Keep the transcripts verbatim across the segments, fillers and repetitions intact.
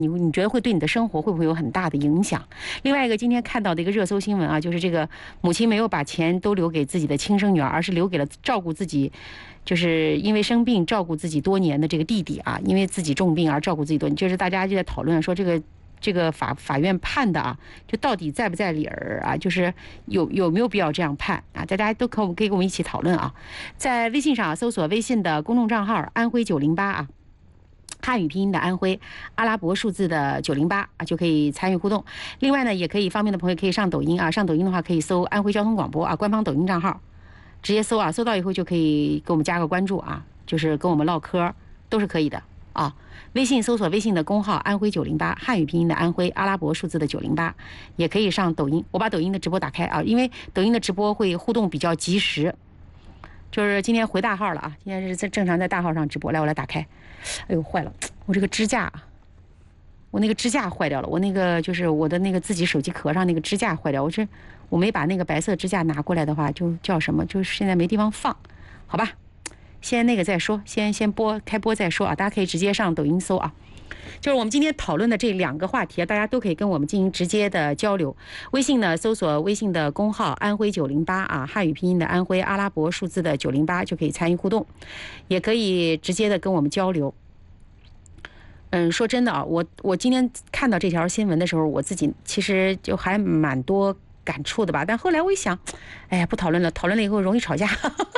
你你觉得会对你的生活会不会有很大的影响？另外一个今天看到的一个热搜新闻啊，就是这个母亲没有把钱都留给自己的亲生女儿，而是留给了照顾自己，就是因为生病照顾自己多年的这个弟弟啊，因为自己重病而照顾自己多年，就是大家就在讨论说这个这个法法院判的啊，就到底在不在理儿啊？就是有有没有必要这样判啊？大家都可可以跟我们一起讨论啊，在微信上、啊、搜索微信的公众账号安徽九零八啊。汉语拼音的安徽，阿拉伯数字的九零八啊，就可以参与互动。另外呢，也可以方便的朋友可以上抖音啊，上抖音的话可以搜安徽交通广播啊，官方抖音账号，直接搜啊，搜到以后就可以给我们加个关注啊，就是跟我们唠嗑都是可以的啊。微信搜索微信的公号安徽九零八，汉语拼音的安徽，阿拉伯数字的九零八，也可以上抖音。我把抖音的直播打开啊，因为抖音的直播会互动比较及时。就是今天回大号了啊，今天是在正常在大号上直播。来，我来打开。哎呦，坏了，我这个支架，我那个支架坏掉了。我那个就是我的那个自己手机壳上那个支架坏掉，我这我没把那个白色支架拿过来的话，就叫什么？就是现在没地方放，好吧？先那个再说，先先播开播再说啊。大家可以直接上抖音搜啊。就是我们今天讨论的这两个话题，大家都可以跟我们进行直接的交流。微信呢，搜索微信的公号安徽九零八啊，汉语拼音的安徽，阿拉伯数字的九零八，就可以参与互动，也可以直接的跟我们交流。嗯，说真的啊，我我今天看到这条新闻的时候，我自己其实就还蛮多感触的吧。但后来我一想，哎呀，不讨论了，讨论了以后容易吵架。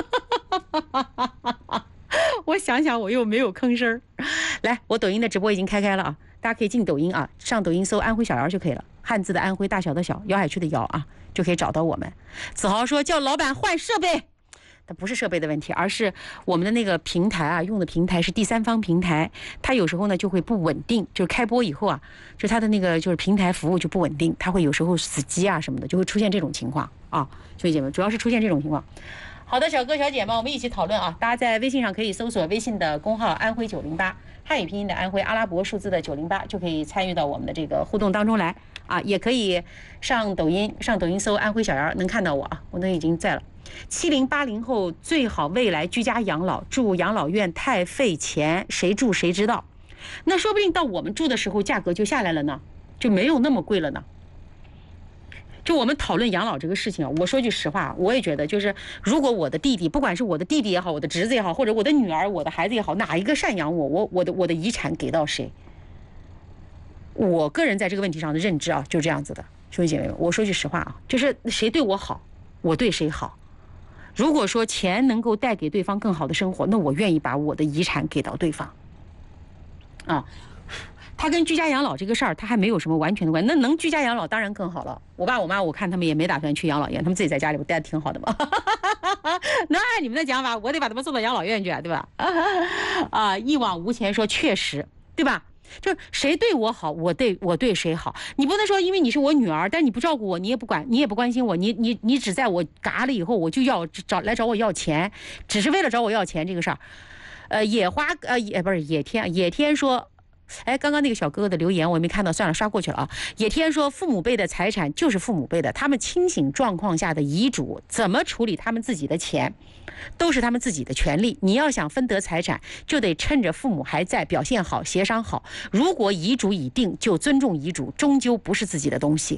我想想，我又没有吭声。来，我抖音的直播已经开开了啊，大家可以进抖音啊，上抖音搜安徽小姚就可以了，汉字的安徽，大小的小，姚海区的姚啊，就可以找到我们。子豪说叫老板换设备，它不是设备的问题，而是我们的那个平台啊，用的平台是第三方平台，它有时候呢就会不稳定，就是开播以后啊，就它的那个就是平台服务就不稳定，它会有时候死机啊什么的，就会出现这种情况啊，兄弟姐妹，主要是出现这种情况。好的，小哥小姐们，我们一起讨论啊！大家在微信上可以搜索微信的公号安徽九零八，汉语拼音的安徽，阿拉伯数字的九零八，就可以参与到我们的这个互动当中来啊！也可以上抖音，上抖音搜安徽小姚，能看到我啊，我都已经在了。七零八零后最好未来居家养老，住养老院太费钱，谁住谁知道。那说不定到我们住的时候，价格就下来了呢，就没有那么贵了呢。就我们讨论养老这个事情啊，我说句实话，我也觉得，就是如果我的弟弟，不管是我的弟弟也好，我的侄子也好，或者我的女儿、我的孩子也好，哪一个赡养我，我我的我的遗产给到谁？我个人在这个问题上的认知啊，就这样子的，兄弟姐妹们，我说句实话啊，就是谁对我好，我对谁好。如果说钱能够带给对方更好的生活，那我愿意把我的遗产给到对方。啊。他跟居家养老这个事儿，他还没有什么完全的关系。那能居家养老当然更好了。我爸我妈，我看他们也没打算去养老院，他们自己在家里边待得挺好的嘛。能按你们的讲法，我得把他们送到养老院去，对吧？啊，一往无前说确实，对吧？就是谁对我好，我对我对谁好。你不能说因为你是我女儿，但你不照顾我，你也不管，你也不关心我，你你你只在我嘎了以后，我就要找来找我要钱，只是为了找我要钱这个事儿。呃，野花呃也不是野天，野天说。哎，刚刚那个小哥哥的留言我也没看到，算了，刷过去了啊。野天说，父母辈的财产就是父母辈的，他们清醒状况下的遗嘱怎么处理他们自己的钱，都是他们自己的权利。你要想分得财产，就得趁着父母还在，表现好，协商好。如果遗嘱已定，就尊重遗嘱，终究不是自己的东西。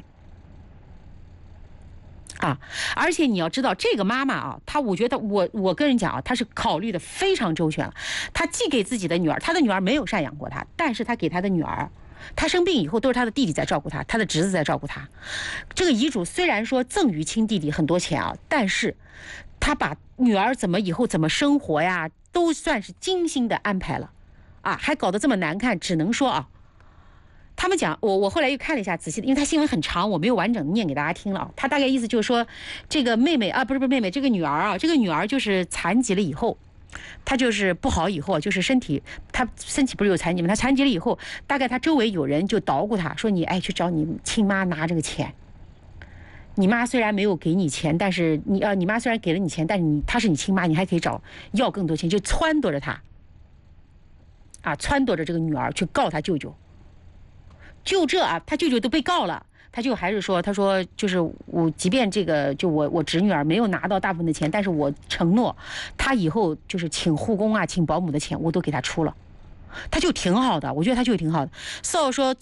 啊，而且你要知道，这个妈妈啊，她我觉得我我跟人讲啊，她是考虑的非常周全了。她既给自己的女儿，她的女儿没有赡养过她，但是她给她的女儿，她生病以后都是她的弟弟在照顾她，她的侄子在照顾她。这个遗嘱虽然说赠与亲弟弟很多钱啊，但是她把女儿怎么以后怎么生活呀，都算是精心的安排了，啊，还搞得这么难看，只能说啊。他们讲，我我后来又看了一下仔细的，因为他新闻很长，我没有完整念给大家听了。他大概意思就是说，这个妹妹啊，不是不是妹妹，这个女儿啊，这个女儿就是残疾了以后，她就是不好以后，就是身体，她身体不是有残疾吗？她残疾了以后，大概她周围有人就捣鼓她说你哎去找你亲妈拿这个钱。你妈虽然没有给你钱，但是你呃你妈虽然给了你钱，但是你她是你亲妈，你还可以找要更多钱，就撺掇着她，啊撺掇着这个女儿去告她舅舅。就这啊，他舅舅都被告了，他就还是说，他说就是我，即便这个就我我侄女儿没有拿到大部分的钱，但是我承诺，他以后就是请护工啊、请保姆的钱我都给他出了，他就挺好的，我觉得他就挺好的。四号说